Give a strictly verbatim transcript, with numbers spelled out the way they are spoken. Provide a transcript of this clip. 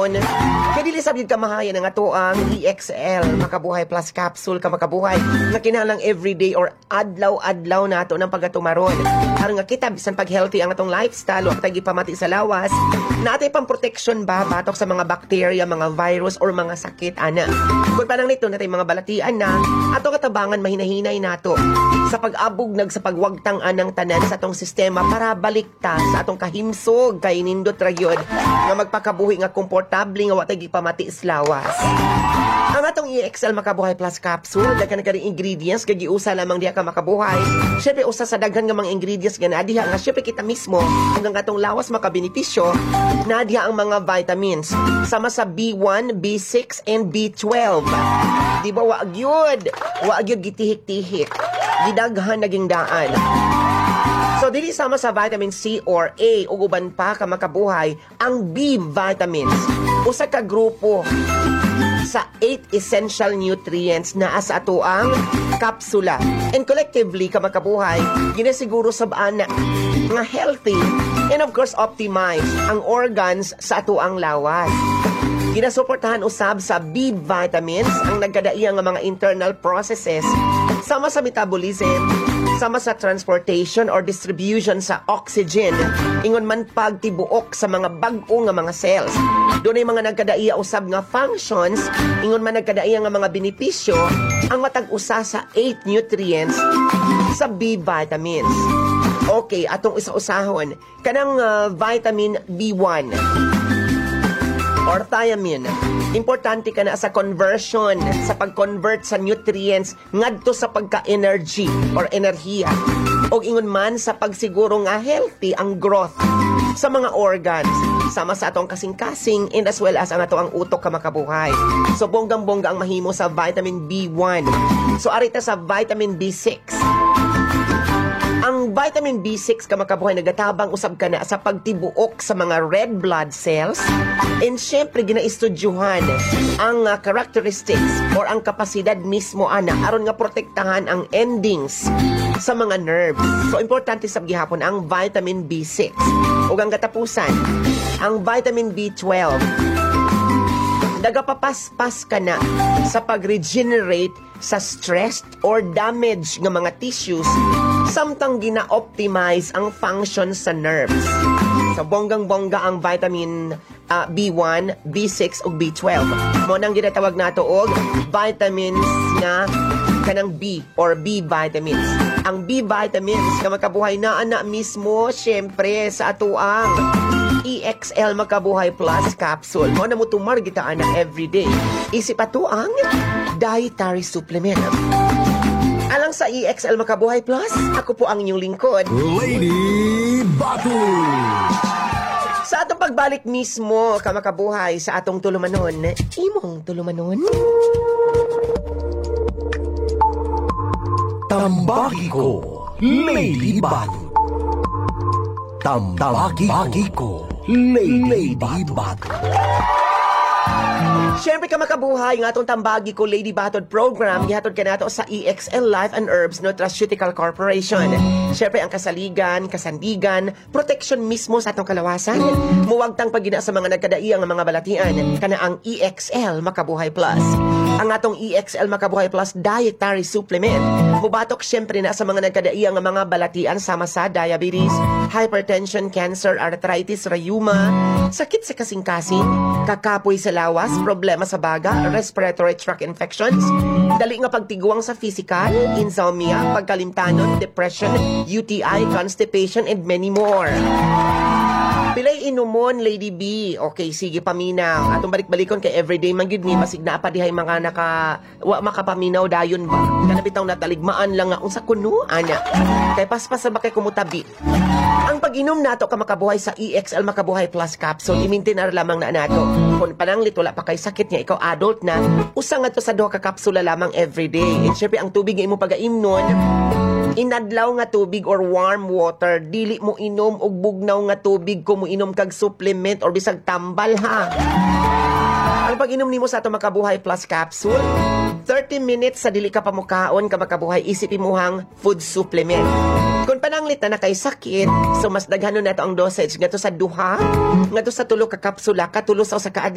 tulumanon. Kaya dili sabid ka mahayan ang ato ang E X L Makabuhay Plus Capsule ka makabuhay na kinahanglang everyday or adlaw-adlaw nato ng pagatumaron. Aron nga kita bisan pag healthy ang atong lifestyle o katay gipamati sa lawas, natay pang protection ba batok sa mga bacteria, mga virus or mga sakit ana. Kung panang nito natay mga balatian na ato katabangan mahinahinay nato sa pag-abog nag sa pagwagtang anang tanan sa atong sistema para balikta sa atong kahimsog kay nindot ra gyud nga magpakabuhi nga komportable nga wa tay gipamati sa lawas. Ang atong E X L Makabuhay Plus Capsule, daghan ka ring ingredients kay giusa lamang diha ka makabuhay. Syempre usa sa daghan nga mga ingredients nga naa diha nga syempre kita mismo hanggang atong lawas makabenepisyo naa diha ang mga vitamins sama sa B one, B six and B twelve. Di ba wa gyud? Wa gyud gitihik-tihik. Gidaghan naging daan. So, dili sama sa vitamin C or A o uban pa ka makabuhay ang B vitamins. Usa ka grupo sa eight essential nutrients na sa ato ang kapsula. And collectively, ka makabuhay, ginasiguro sa baan nga healthy and of course optimize ang organs sa ato ang lawas. Ginasuportahan usab sa B vitamins ang nagkadaiya nga mga internal processes sama sa metabolism, sama sa transportation or distribution sa oxygen, ingon man pagtibuok sa mga bag-o nga mga cells. Doon ay mga nagkadaiya usab nga functions, ingon man nagkadaiya nga mga benepisyo ang matag usa sa eight nutrients sa B vitamins. Okay, atong isa-usahon kanang uh, vitamin B one or thiamine. Importante ka na sa conversion, sa pag-convert sa nutrients ngadto sa pagka-energy or enerhiya. O ingon man sa pagsiguro nga healthy ang growth sa mga organs, sama sa atong kasing-kasing and as well as ang ato ang utok ka makabuhay. So bonggang-bongga ang mahimo sa vitamin B one. So arita sa vitamin B six. Ang vitamin B six ka makabuhay nagatabang usab ka na sa pagtibuok sa mga red blood cells and syempre ginaistudyuhan ang uh, characteristics or ang kapasidad mismo ana aron nga protektahan ang endings sa mga nerves. So importante sab gihapon ang vitamin B six. Ug ang katapusan, ang vitamin B twelve. Nagapapaspas ka na sa pag-regenerate sa stressed or damaged nga mga tissues samtang gina-optimize ang function sa nerves. So, bonggang-bongga ang vitamin uh, B one, B six ug B twelve. Mo nang ginatawag nato og vitamins nga kanang B or B vitamins. Ang B vitamins nga makabuhay na ana mismo syempre sa atuang E X L Makabuhay Plus Capsule. Mo na mo tumar kita ana everyday. Isip ato ang dietary supplement. Alang sa E X L Makabuhay Plus, ako po ang inyong lingkod, Lady Batu. Sa atong pagbalik mismo, ka makabuhay sa atong tulumanon, imong tulumanon. Tambaki ko, Lady Batu. Tambaki ko, Lady Batu. Siyempre ka makabuhay ng atong tambagi ko Lady Batod program gihatod ka nato sa E X L Life and Herbs Nutraceutical Corporation. Siyempre ang kasaligan, kasandigan, protection mismo sa atong kalawasan. Muwagtang pagina sa mga nagkadaiyang mga balatian kana ang E X L Makabuhay Plus. Ang atong E X L Makabuhay Plus dietary supplement mubatok siyempre na sa mga nagkadaiyang mga balatian sama sa diabetes, hypertension, cancer, arthritis, rheuma, sakit sa kasing-kasing, kakapoy sa lawas, problema sa baga, respiratory tract infections, dali nga pagtiguang sa physical, insomnia, pagkalimtanon, depression, U T I, constipation, and many more. Pilay inumon, Lady B. Okay, sige, paminaw. Atong balik-balikon kay everyday man gyud ni masig na pa dihay mga naka wa makapaminaw dayon ba. Kana bitaw nataligmaan lang nga unsa kuno ana. Kay paspas ba kay kumutabi. Ang pag-inom nato ka makabuhay sa E X L Makabuhay Plus Capsule, i-maintain ar lamang na nato. Kung pananglit wala pa kay sakit niya, ikaw adult na, usa nga to sa duha ka kapsula lamang everyday. And syempre ang tubig nga imo pag-aimnon, inadlaw nga tubig or warm water, dili mo inom og bugnaw nga tubig kung mo inom kag supplement or bisag tambal ha. Ang pag-inom nimo sa ato Makabuhay Plus Capsule, thirty minutes sa dili ka pamukaon ka makabuhay, isipin mo hang food supplement. Kung pananglit na na kay sakit, so mas daghanon nato ang dosage ngadto sa duha, ngadto sa tulo ka kapsula, katulo sa usa ka